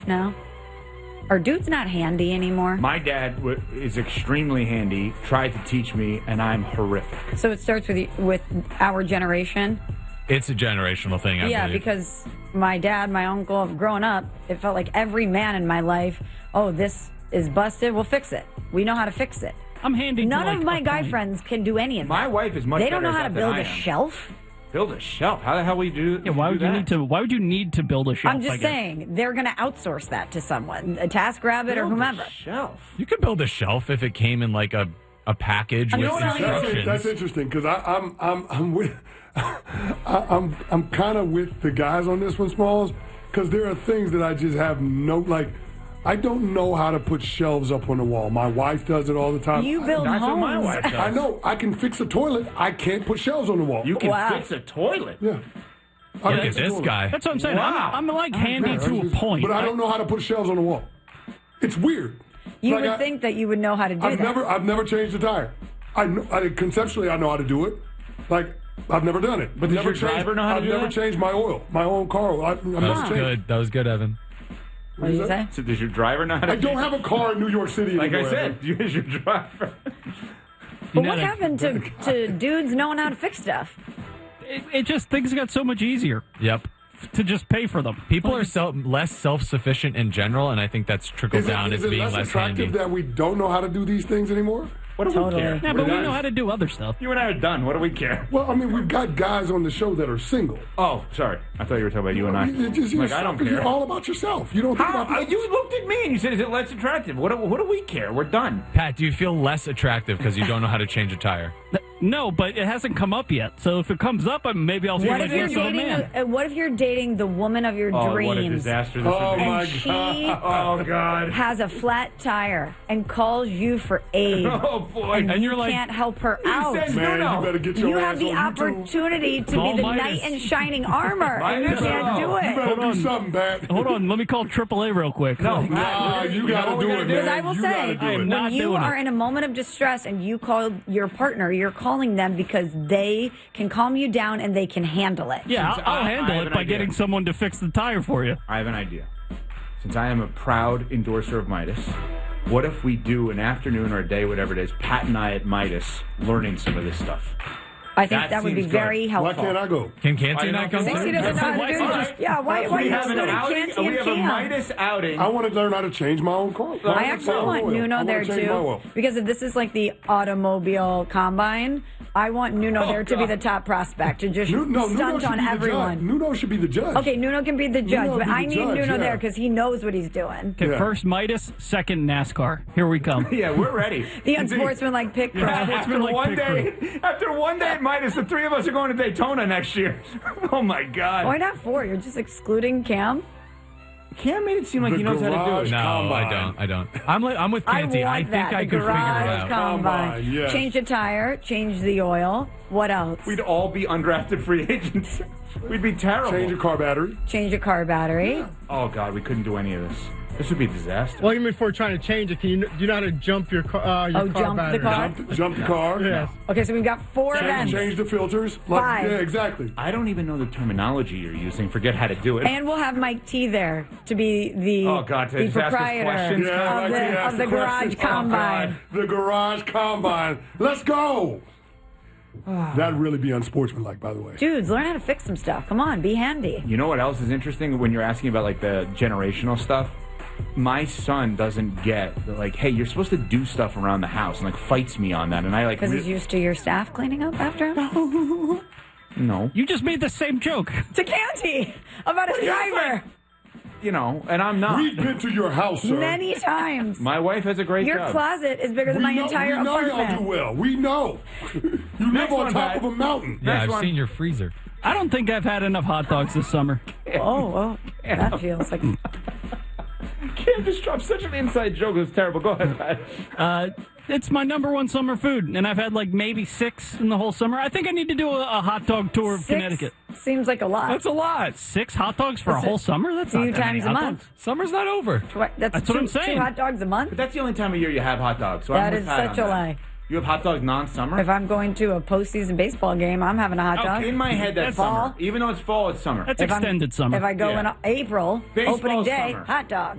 No. Are dudes not handy anymore? My dad is extremely handy, tried to teach me, and I'm horrific. So it starts with our generation? It's a generational thing, I believe. Because my dad, my uncle, growing up, it felt like every man in my life, this is busted, we'll fix it. We know how to fix it. I'm handy. None of my guy friends can do any of that. My wife is much better. They don't know how to than build I a am. shelf. Build a shelf? How the hell would you do? Yeah, why would you need to? Why would you need to build a shelf? I'm just saying they're going to outsource that to someone, a TaskRabbit or whomever. Shelf. You could build a shelf if it came in like a package with instructions. That's interesting because I'm with I'm kind of with the guys on this one, Smalls, because there are things that I just have I don't know how to put shelves up on the wall. My wife does it all the time. You build That's homes. what my wife does. I know. I can fix a toilet. I can't put shelves on the wall. You can fix a toilet? Yeah. Look at this guy. That's what I'm saying. Wow. I'm like handy to a point. But I don't know how to put shelves on the wall. It's weird. You would think that you would know how to do that. I've never changed a tire. Conceptually, I know how to do it. I've never done it. But does your driver know how to do that? I've never changed my oil, my own car oil. That was good, Evan. What did you say? So does your driver know how to I don't have a car in New York City anymore. Like I said, use your driver. But what happened to dudes knowing how to fix stuff? It just, things got so much easier. Yep. To just pay for them. People are less self-sufficient in general, and I think that's trickled down as being less attractive handy. that we don't know how to do these things anymore? What do we care? Yeah, but we know how to do other stuff. You and I are done. What do we care? Well, I mean, we've got guys on the show that are single. Oh, sorry. I thought you were talking about you and I. I don't care. You're all about yourself. You don't think about you looked at me and you said, "Is it less attractive?" What do we care? We're done. Pat, do you feel less attractive because you don't know how to change a tire? No, but it hasn't come up yet. So if it comes up, maybe I'll feel What like if you're yes, I'm a man. dating? What if you're dating the woman of your dreams? What a disaster this would be. And she has a flat tire and calls you for aid. Oh boy! And you're like, can't help her out. Says Man, no. you better get your You ass have the on YouTube. opportunity to be the knight in shining armor, and you can't do You it. better do something, Pat. Hold on, let me call AAA real quick. No, Nah, you gotta do it, Because man. I will You say, gotta do I am it. not when you doing are it. in a moment of distress and you call your partner, you're calling them because they can calm you down and they can handle it. Yeah, I'll I handle have it an by idea. getting someone to fix the tire for you. I have an idea. Since I am a proud endorser of Midas, what if we do an afternoon or a day, whatever it is, Pat and I at Midas learning some of this stuff? I think That that would be seems very good. helpful. Why can't I go? Can Canty not come Since he too? doesn't know how to do it. Yeah, why we you have an excluding outing? Canty We and have a Cam? Midas outing. I want to learn how to change my own car. I actually want Nuno there too, because if this is like the automobile combine, I want Nuno there to be the top prospect to just stunt on everyone. Nuno should be the judge. Okay, Nuno can be the judge, Nuno but be I the need judge, Nuno yeah. there because he knows what he's doing. Okay, first Midas, second NASCAR. Here we come. Yeah, we're ready. The unsportsmanlike pick crew. After one day at Midas, the three of us are going to Daytona next year. Oh my God! Why not four? You're just excluding Cam? Cam made it seem like he knows how to do it. No, I don't. I'm with Canty. I think I could figure it out. Combine. Yes. Change the tire, change the oil. What else? We'd all be undrafted free agents. We'd be terrible. Change your car battery. Change a car battery. Oh God, we couldn't do any of this. This would be a disaster. Well, even before trying to change it, do you know how to jump your car? Jump the car? Jump the car. Yes. Okay, so we've got four events. Change the filters. Five. Yeah, exactly. I don't even know the terminology you're using. Forget how to do it. And we'll have Mike T there to be the, Oh, God, to the just ask us proprietor questions? Yeah, of like he asked the Garage questions. Oh, Combine. God. The Garage Combine. Let's go. That'd really be unsportsmanlike, by the way. Dudes, learn how to fix some stuff. Come on, be handy. You know what else is interesting when you're asking about like the generational stuff? My son doesn't get like, hey, you're supposed to do stuff around the house, and like fights me on that, and I like Because he's used to your staff cleaning up after him? no, You just made the same joke. To Canty about his driver. you know, and I'm not. We've been to your house, sir. Many times. My wife has a great Your job. closet is bigger than my entire we know apartment. y'all do well. We know. You live Next on one, top Pat. of a mountain. Yeah, Next I've one. seen your freezer. I don't think I've had enough hot dogs this summer. Oh, that feels like... Cam just dropped such an inside joke. It was terrible. Go ahead, Pat. It's my number one summer food, and I've had like maybe 6 in the whole summer. I think I need to do a hot dog tour of 6 Connecticut. seems like a lot. That's a lot. 6 hot dogs for a whole summer? That's Few not that many times a hot month. dogs. Summer's not over. That's what I'm saying. 2 hot dogs a month? But that's the only time of year you have hot dogs. So That I'm is with Pat such on a that. lie. You have hot dog non-summer? If I'm going to a postseason baseball game, I'm having a hot dog. In my head, that's fall. summer. Even though it's fall, it's summer. That's extended summer. If I go in April, Baseball's opening day, summer. hot dog.